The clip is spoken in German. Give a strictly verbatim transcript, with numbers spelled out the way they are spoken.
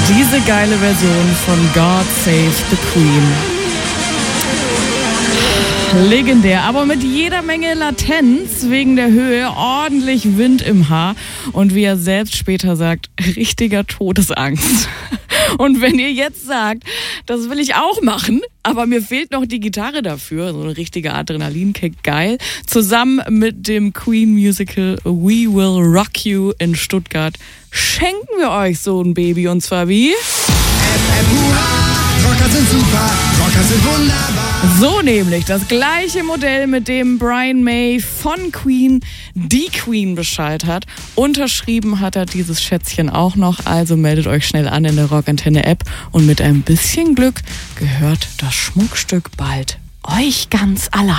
Diese geile Version von God Save the Queen. Legendär, aber mit jeder Menge Latenz wegen der Höhe, ordentlich Wind im Haar und wie er selbst später sagt, richtiger Todesangst. Und wenn ihr jetzt sagt, das will ich auch machen, aber mir fehlt noch die Gitarre dafür, so ein richtiger Adrenalinkick, geil, zusammen mit dem Queen-Musical We Will Rock You in Stuttgart schenken wir euch so ein Baby, und zwar wie? F F U H, Rocker sind super, Rocker sind wunderbar. So nämlich, das gleiche Modell, mit dem Brian May von Queen die Queen Bescheid hat. Unterschrieben hat er dieses Schätzchen auch noch, also meldet euch schnell an in der Rockantenne-App und mit ein bisschen Glück gehört das Schmuckstück bald euch ganz allein.